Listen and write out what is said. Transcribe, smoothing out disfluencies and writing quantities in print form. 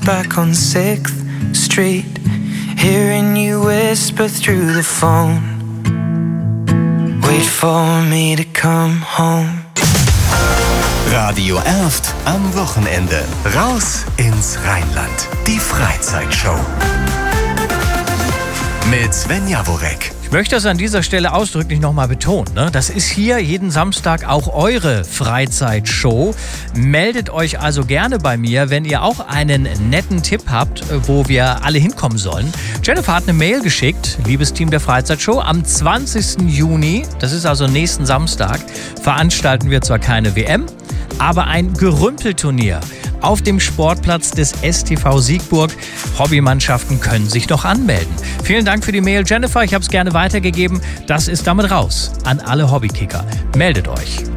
back on 6th Street, hearing you whisper through the phone. Wait for me to come home. Radio Erft am Wochenende. Raus ins Rheinland. Die Freizeitshow. Mit Sven Jaworek. Ich möchte das an dieser Stelle ausdrücklich nochmal betonen. Das ist hier jeden Samstag auch eure Freizeitshow. Meldet euch also gerne bei mir, wenn ihr auch einen netten Tipp habt, wo wir alle hinkommen sollen. Jennifer hat eine Mail geschickt, liebes Team der Freizeitshow. Am 20. Juni, das ist also nächsten Samstag, veranstalten wir zwar keine WM, aber ein Gerümpelturnier auf dem Sportplatz des STV Siegburg. Hobbymannschaften können sich noch anmelden. Vielen Dank für die Mail, Jennifer. Ich habe es gerne weitergegeben. Das ist damit raus an alle Hobbykicker. Meldet euch.